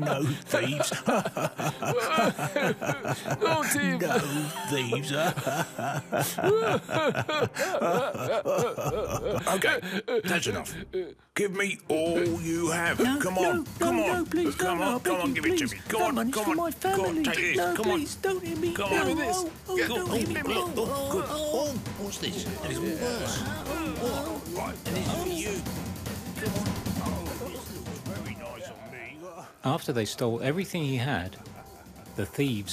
No thieves. No thieves. No thieves. Okay, that's enough. Give me all you have. No, Come on, no, come no, on. no, please, come no, on, no, come on, Becky, give it to please. me. Go That on, money's come for on. my Go on, family. take this. No, Come on. please, don't hit me. Go no, on. Give me this. don't hit me. Look, oh, good. Oh, what's this? And it's worse. Oh, right, and it's for you. Oh, this looks very nice on me. After they stole everything he had, the thieves